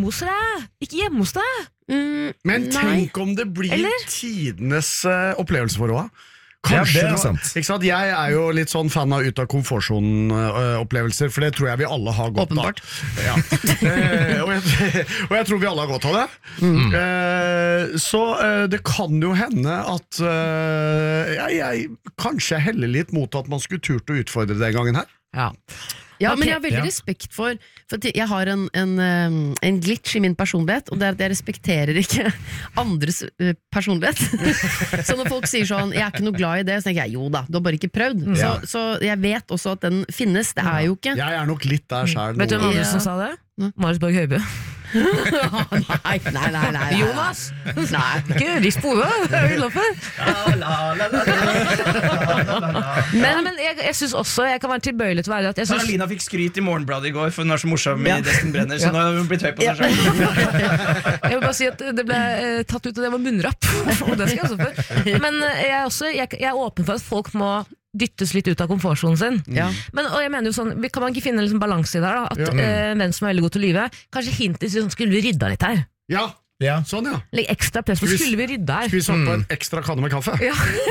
hos deg, ikke hjemme hos deg. Men tenk om det blir tidenes opplevelse for henne. Kanskje, det sant. Ikke sant? Jeg jo litt sånn fan av ut av komfortsonen-opplevelser, for det tror jeg vi alle har godt Åpenbart. av. Ja. Og jeg tror vi alle har godt av det. Så det kan jo hende at jeg kanskje heller litt mot at man skulle turt å utfordre den gangen her. Ja, men jeg har veldig respekt for jeg har en glitch i min personlighet, og det at jeg respekterer ikke andres personlighet. Så når folk sier sånn, jeg ikke noe glad i det, så tenker jeg, jo da, du har bare ikke prøvd. Så jeg vet også at den finnes, det jo ikke. Jeg nok litt der selv. Vet du hvem andre som sa det? Marius Borg Høibø. Nei. Jonas! Nei, ikke rist på hodet. Men jeg synes også jeg kan være tilbøyelig til å være at Carolina fikk skryt i Morgenbladet i går for hun så morsom i Destin Brenner, så nå har hun blitt høy på seg selv. Jeg vil bare si at det ble tatt ut, og det var munnrapp. Og det skal jeg også for. Men jeg åpen for at folk må dyttes litt ut av komfortzonen sin. Men, og jeg mener jo sånn, kan man ikke finne en balanse i det da, at menn som veldig god til å lyve, kanskje hintet sånn, skulle vi rydda litt her? Sånn Legg ekstra press på, skulle vi rydda her? Skulle vi satt på en ekstra kanne med kaffe?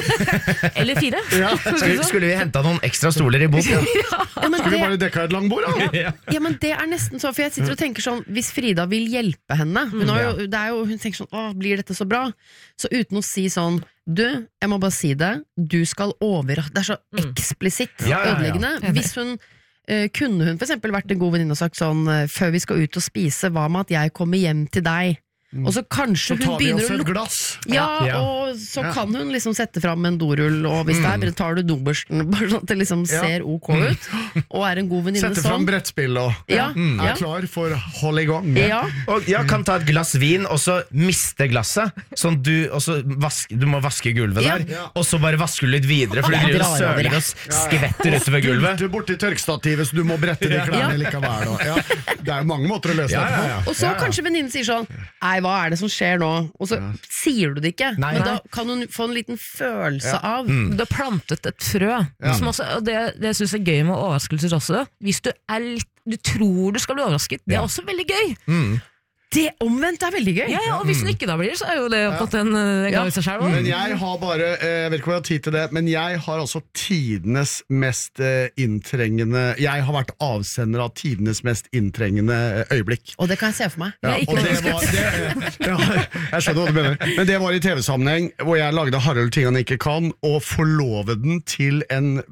Eller 4 Skulle vi hentet noen ekstra stoler i boden? Skulle vi bare dekka et langbord? Ja, men det nesten så, for jeg sitter og tenker sånn, hvis Frida vil hjelpe henne, hun tenker sånn, blir dette så bra? Så uten å si sånn, du, jeg må bare si det, du skal det så eksplisitt ødeleggende. Hvis hun kunne hun for eksempel vært en god venninne og sagt sånn, før vi skal ut og spise, hva med at jeg kommer hjem til deg? Og så kanskje hun begynner å lukte glass. Og så kan hun liksom sette fram en dorull, og hvis det tar du dobørsten, bare sånn at det liksom ser ok ut, og en god venninne sånn. Sette fram brettspill og klar for hold i gang. Og kan ta et glass vin, og så miste glasset, sånn du må vaske gulvet der, og så bare vasker du litt videre, for du blir jo søler og skvetter utover gulvet. Du borti tørkstativet, så du må brette de klærne likevel. Det jo mange måter å løse det på. Og så kanskje venninnen sier sånn, hva det som skjer nå? Og så sier du det ikke, men da kan hun få en liten følelse av Du har plantet et frø som også, og det synes jeg gøy med overraskelser også. Hvis du du tror du skal bli overrasket, det også veldig gøy. Det omvendt veldig gøy. Og hvis den ikke da blir, så jo det oppått en gang i seg selv. Men jeg har bare, jeg vet ikke hvor jeg har tid til det, men jeg har altså tidenes mest inntrengende, jeg har vært avsender av tidenes mest inntrengende øyeblikk. Og det kan jeg se for meg. Og det var, jeg skjønner hva du mener. Men det var i TV-sammenheng, hvor jeg lagde Harald ting han ikke kan, og forlovet den til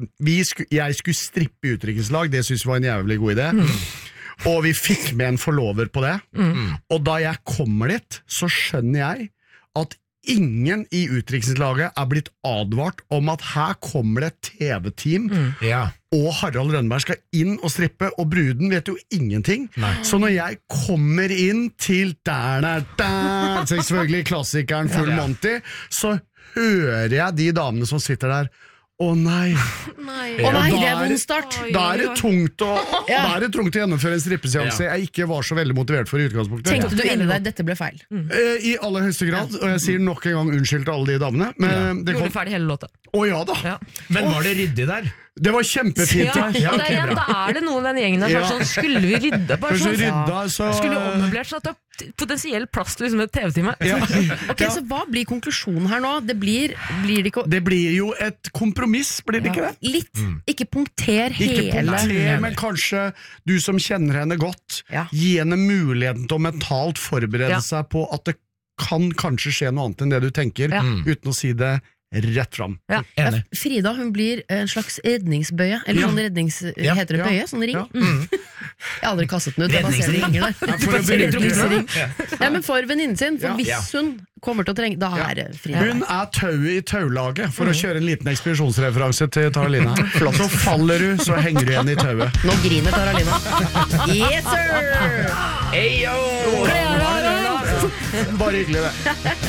jeg skulle strippe i utdrikningslag, det synes jeg var en jævlig god idé. Og vi fikk med en forlover på det. Og da jeg kommer dit, så skjønner jeg at ingen i utdrikningslaget blitt advart om at her kommer det et TV-team, og Harald Rønneberg skal inn og strippe, og bruden vet jo ingenting. Så når jeg kommer inn til selvfølgelig klassikeren Full Monty, så hører jeg de damene som sitter der, nei, det vond start. Da det tungt å gjennomføre en strippeseanse jeg ikke var så veldig motivert for i utgangspunktet. Tenkte du inni deg, dette ble feil? I aller høyeste grad, og jeg sier nok en gang unnskyld til alle de damene. Men det gjorde ferdig hele låta. Ja da. Men var det ryddig der? Det var kjempefint. Da det noen den gjengen der sånn, skulle vi rydde bare sånn, skulle vi ommøblert sånn at det potensielt plass til liksom et TV-time. Så hva blir konklusjonen her nå? Det blir det ikke Det blir jo et kompromiss, blir det ikke det? Litt, ikke punkter hele men kanskje du som kjenner henne godt, gi henne muligheten til å mentalt forberede seg på at det kan kanskje skje noe annet enn det du tenker, uten å si det rett fram. Frida, hun blir en slags redningsbøye, eller sånn heter det bøye, sånn ring. Jeg har aldri kastet den ut, jeg bare ser ringer der. Redningsring. Men for venninnen sin, for hvis hun kommer til å trenge, da det Frida. Hun tauet i taulaget, for å kjøre en liten ekspedisjonsreferanse til Taralina. Så faller du, så henger du igjen i tauet. Nå griner Taralina. Yes, sir! Eyo! Bare hyggelig det.